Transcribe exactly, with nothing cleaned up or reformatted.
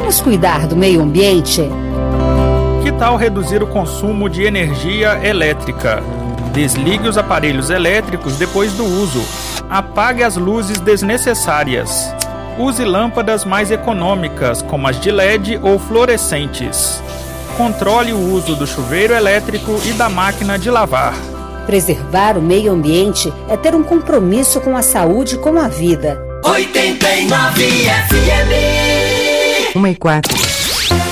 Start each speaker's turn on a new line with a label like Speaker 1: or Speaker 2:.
Speaker 1: Vamos cuidar do meio ambiente?
Speaker 2: Que tal reduzir o consumo de energia elétrica? Desligue os aparelhos elétricos depois do uso. Apague as luzes desnecessárias. Use lâmpadas mais econômicas, como as de L E D ou fluorescentes. Controle o uso do chuveiro elétrico e da máquina de lavar.
Speaker 1: Preservar o meio ambiente é ter um compromisso com a saúde e com a vida.
Speaker 3: oitenta e nove F M
Speaker 4: Uma e quatro.